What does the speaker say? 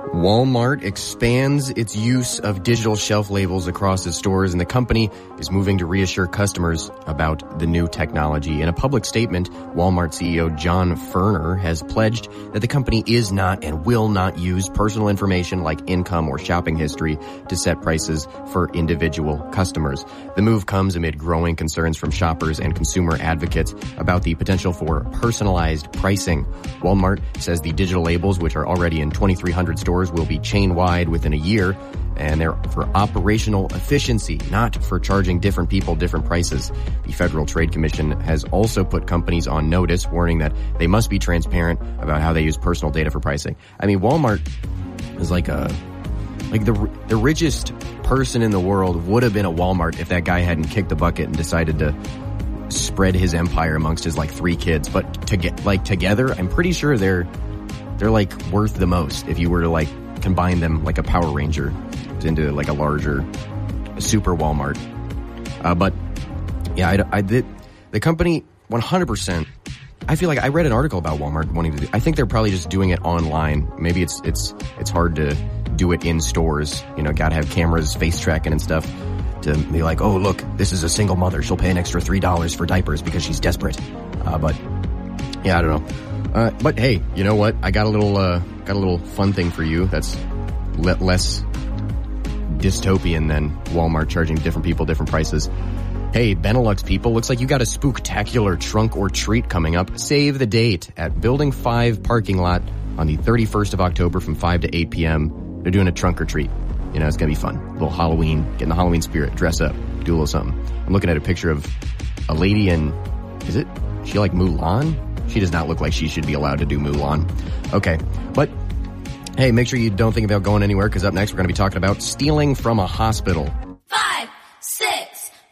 Walmart expands its use of digital shelf labels across its stores, and the company is moving to reassure customers about the new technology. In a public statement, Walmart CEO John Furner has pledged that the company is not and will not use personal information like income or shopping history to set prices for individual customers. The move comes amid growing concerns from shoppers and consumer advocates about the potential for personalized pricing. Walmart says the digital labels, which are already in 2,300 stores, will be chain-wide within a year, and they're for operational efficiency, not for charging different people different prices. The Federal Trade Commission has also put companies on notice, warning that they must be transparent about how they use personal data for pricing. I mean, Walmart is the richest person in the world would have been a Walmart if that guy hadn't kicked the bucket and decided to spread his empire amongst his 3 kids. But together, I'm pretty sure they're worth the most if you were to combine them like a Power Ranger into a larger super Walmart. But yeah, the company 100%. I feel like I read an article about Walmart wanting to do. I think they're probably just doing it online. Maybe it's hard to do it in stores. Gotta have cameras, face tracking and stuff to be like, oh look, this is a single mother. She'll pay an extra $3 for diapers because she's desperate. But yeah, I don't know. But hey, you know what? I got a little fun thing for you that's less dystopian than Walmart charging different people different prices. Hey, Benelux people, looks like you got a spooktacular trunk or treat coming up. Save the date at Building 5 parking lot on the 31st of October from 5 to 8 p.m. They're doing a trunk or treat. It's going to be fun. A little Halloween, get in the Halloween spirit, dress up, do a little something. I'm looking at a picture of a lady in, she like Mulan? She does not look like she should be allowed to do Mulan. Okay, but hey, make sure you don't think about going anywhere, because up next we're going to be talking about stealing from a hospital.